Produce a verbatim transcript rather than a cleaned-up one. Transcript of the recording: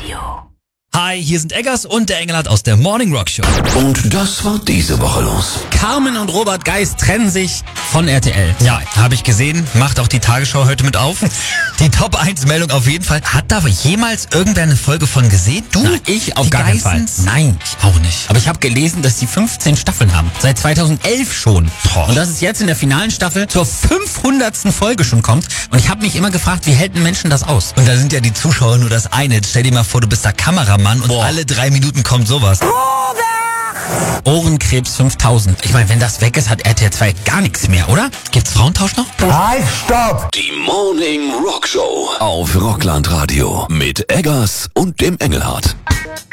Radio. Hi, hier sind Eggers und der Engelhardt aus der Morning Rock Show. Und das war diese Woche los. Carmen und Robert Geis trennen sich von R T L. Ja, habe ich gesehen. Macht auch die Tagesschau heute mit auf. Die Top eins Meldung auf jeden Fall. Hat da jemals irgendwer eine Folge von gesehen? Du? Na, ich auf die gar keinen Fall. Geissens? Nein. Ich auch nicht. Aber ich habe gelesen, dass die fünfzehn Staffeln haben. Seit zweitausendelf schon. Boah. Und dass es jetzt in der finalen Staffel zur fünfhundertsten Folge schon kommt. Und ich habe mich immer gefragt, wie hält ein Menschen das aus? Und da sind ja die Zuschauer nur das eine. Jetzt stell dir mal vor, du bist der Kameramann und Boah. alle drei Minuten kommt sowas. Ohrenkrebs fünftausend. Ich meine, wenn das weg ist, hat R T L zwei gar nichts mehr, oder? Gibt's Frauentausch noch? Halt, stopp! Die Morning Rock Show auf Rockland Radio mit Eggers und dem Engelhardt.